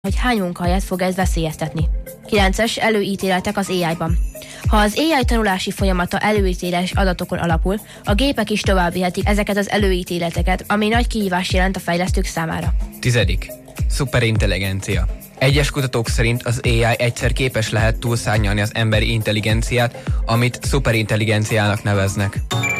hogy hány munkahelyet fog ez veszélyeztetni. 9-es előítéletek az AI-ban. Ha az AI tanulási folyamata előítéles adatokon alapul, a gépek is továbbvihetik ezeket az előítéleteket, ami nagy kihívást jelent a fejlesztők számára. 10. Szuperintelligencia. Egyes kutatók szerint az AI egyszer képes lehet túlszárnyalni az emberi intelligenciát, amit szuperintelligenciának neveznek.